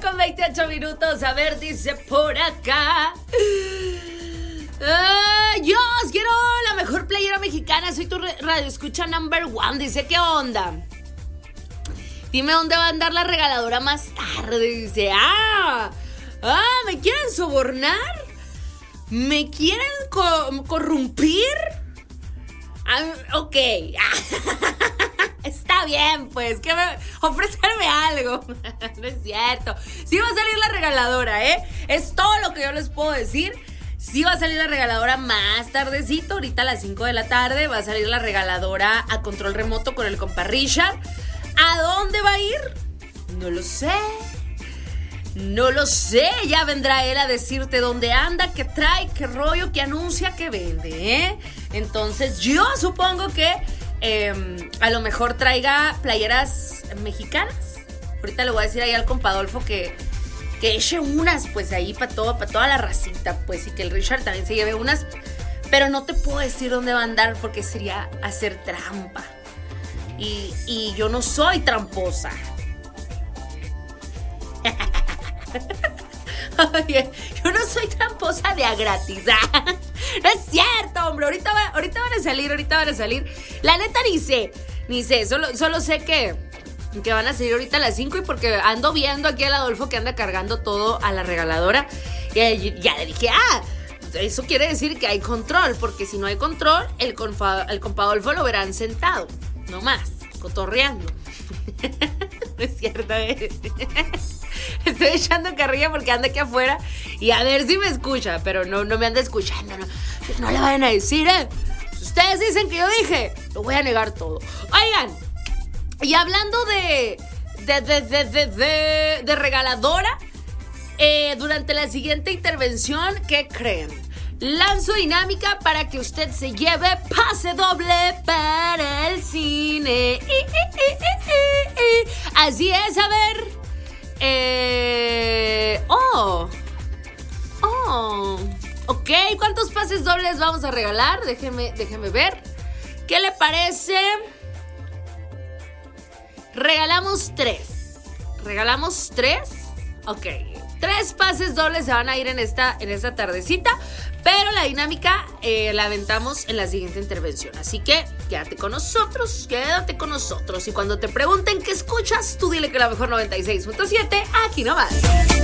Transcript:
9:28. A ver, dice por acá. Yo quiero la mejor playera mexicana. Soy tu radio escucha number one. Dice, ¿qué onda? Dime dónde va a andar la regaladora más tarde. Dice, ¿me quieren sobornar? ¿Me quieren corrompir? Ok. Está bien, pues, que ofrecerme algo. No es cierto. Sí va a salir la regaladora, es todo lo que yo les puedo decir. Sí va a salir la regaladora más tardecito. Ahorita a las 5 de la tarde va a salir la regaladora a control remoto con el compa Richard. ¿A dónde va a ir? No lo sé. Ya vendrá él a decirte dónde anda, qué trae, qué rollo, qué anuncia, qué vende, Entonces yo supongo que a lo mejor traiga playeras mexicanas. Ahorita le voy a decir ahí al compa Adolfo que eche unas, pues ahí para toda la racita, pues, y que el Richard también se lleve unas. Pero no te puedo decir dónde va a andar porque sería hacer trampa. Y yo no soy tramposa. Oye, yo no soy tramposa de a gratis. No es cierto, hombre. Ahorita van a salir. La neta ni sé. Solo sé que van a salir ahorita a las 5 y porque ando viendo aquí al Adolfo que anda cargando todo a la regaladora. Y ya le dije, eso quiere decir que hay control, porque si no hay control, el compa Adolfo lo verán sentado, no más, cotorreando. No es cierto, Estoy echando carrilla porque anda aquí afuera y a ver si me escucha, pero no me anda escuchando, no le vayan a decir, Si ustedes dicen que yo dije, lo voy a negar todo. Oigan, y hablando de regaladora, durante la siguiente intervención, ¿qué creen? Lanzo dinámica para que usted se lleve pase doble para el cine. Así es, a ver. Ok, ¿cuántos pases dobles vamos a regalar? Déjeme ver. ¿Qué le parece? Regalamos 3. Ok, 3 pases dobles se van a ir en esta tardecita. Pero la dinámica la aventamos en la siguiente intervención. Así que quédate con nosotros. Y cuando te pregunten qué escuchas, tú dile que la mejor 96.7, aquí nomás.